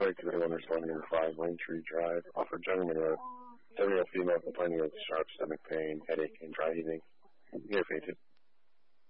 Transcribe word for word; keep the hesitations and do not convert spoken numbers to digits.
Suspect exhibiting responding in five Lane Tree Drive, offered Gentleman Road. Seven-year-old female complaining of sharp stomach pain, headache, and dry heaving. Near fainted.